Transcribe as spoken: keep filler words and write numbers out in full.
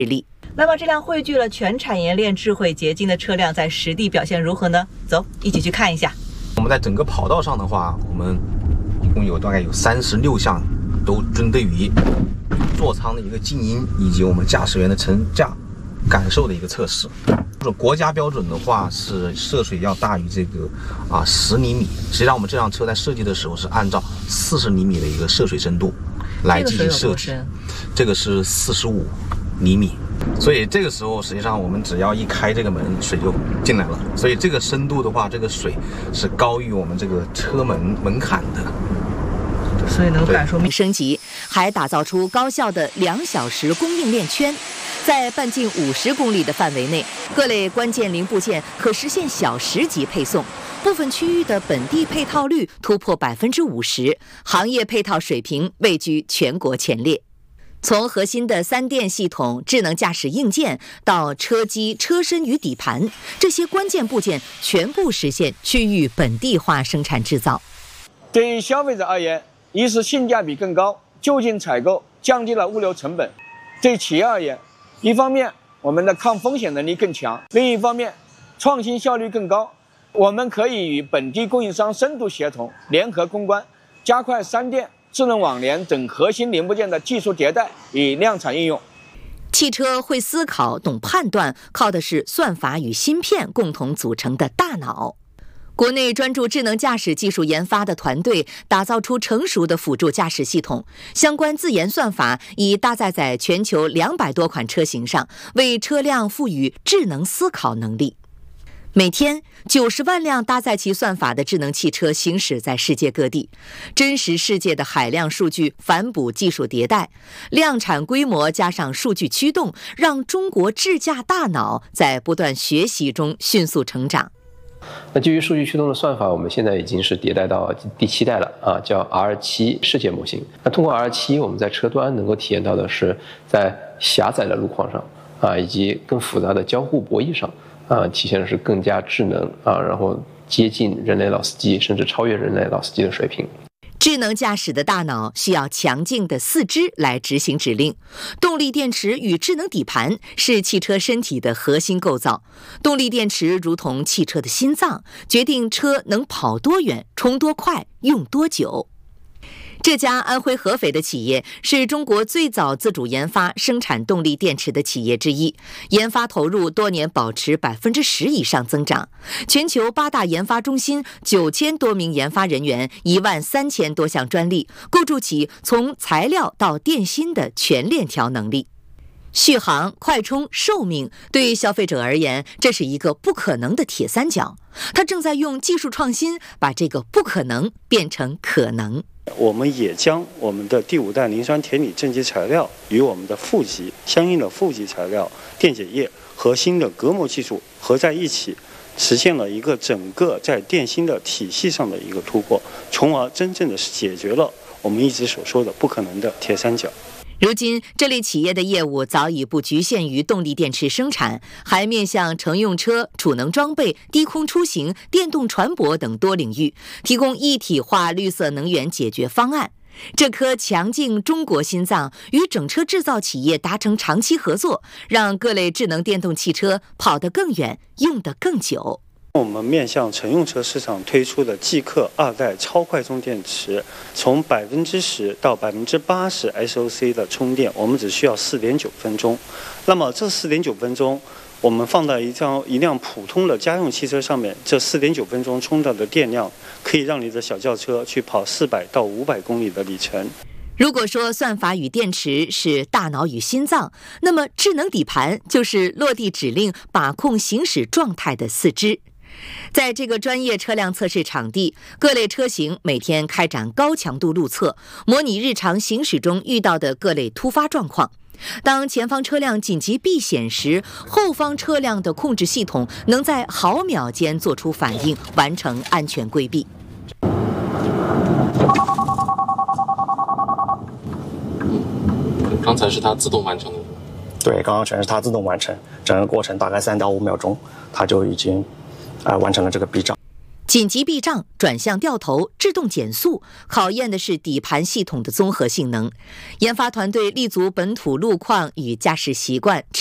力。 那么这辆汇聚了全产业链智慧结晶的车辆在实地表现如何呢？走，一起去看一下。 我们在整个跑道上的话，我们一共有大概有三十六项，都针对于座舱的一个静音以及我们驾驶员的乘驾感受的一个测试。国家标准的话是涉水要大于这个啊十厘米，实际上我们这辆车在设计的时候是按照四十厘米的一个涉水深度来进行设计，这个是四十五厘米，所以这个时候实际上我们只要一开这个门，水就进来了。所以这个深度的话，这个水是高于我们这个车门门槛的。 所以能感受升级，还打造出高效的两小时供应链圈。在半径五十公里的范围内，各类关键零部件可实现小时级配送，部分区域的本地配套率突破百分之五十，行业配套水平位居全国前列。从核心的三电系统、智能驾驶硬件到车机、车身与底盘，这些关键部件全部实现区域本地化生产制造。 对于消费者而言，一是性价比更高，就近采购降低了物流成本；对企业而言，一方面我们的抗风险能力更强，另一方面创新效率更高。我们可以与本地供应商深度协同，联合攻关，加快三电、智能网联等核心零部件的技术迭代与量产应用。 汽车会思考、懂判断，靠的是算法与芯片共同组成的大脑。国内专注智能驾驶技术研发的团队打造出成熟的辅助驾驶系统，相关自研算法已搭载在全球两百多款车型上，为车辆赋予智能思考能力。每天九十万辆搭载其算法的智能汽车行驶在世界各地，真实世界的海量数据反哺技术迭代，量产规模加上数据驱动，让中国智驾大脑在不断学习中迅速成长。 那基于数据驱动的算法，我们现在已经是迭代到第七代了啊，叫 R 七 世界模型。那通过 R 七，我们在车端能够体验到的是，在狭窄的路况上啊，以及更复杂的交互博弈上啊，体现的是更加智能啊，然后接近人类老司机，甚至超越人类老司机的水平。 智能驾驶的大脑需要强劲的四肢来执行指令，动力电池与智能底盘是汽车身体的核心构造。动力电池如同汽车的心脏，决定车能跑多远、充多快、用多久。这家安徽合肥的企业是中国最早自主研发生产动力电池的企业之一，研发投入多年保持百分之十以上增长。全球八大研发中心九千多名研发人员，一万三千多项专利，构筑起从材料到电芯的全链条能力。续航、快充、寿命，对消费者而言，这是一个不可能的铁三角。它正在用技术创新把这个不可能变成可能。 我们也将我们的第五代磷酸铁锂正极材料与我们的负极相应的负极材料电解液和新的隔膜技术合在一起，实现了一个整个在电芯的体系上的一个突破，从而真正的解决了我们一直所说的不可能的铁三角。 如今，这类企业的业务早已不局限于动力电池生产，还面向乘用车、储能装备、低空出行、电动船舶等多领域，提供一体化绿色能源解决方案。这颗强劲中国心脏与整车制造企业达成长期合作，让各类智能电动汽车跑得更远，用得更久。 我们面向乘用车市场推出的极氪二代超快充电池，从百分之十到百分之八十 S O C 的充电，我们只需要四点九分钟。那么这四点九分钟，我们放到一辆一辆普通的家用汽车上面，这四点九分钟充到的电量，可以让你的小轿车去跑四百到五百公里的里程。 如果说算法与电池是大脑与心脏，那么智能底盘就是落地指令、把控行驶状态的四肢。在这个专业车辆测试场地，各类车型每天开展高强度路测，模拟日常行驶中遇到的各类突发状况。当前方车辆紧急避险时，后方车辆的控制系统能在毫秒间做出反应，完成安全规避。 刚才是它自动完成的。 对，刚刚全是它自动完成，整个过程大概三到五秒钟，它就已经呃完成了这个避障。 紧急避障、转向掉头、制动减速，考验的是底盘系统的综合性能。研发团队立足本土路况与驾驶习惯。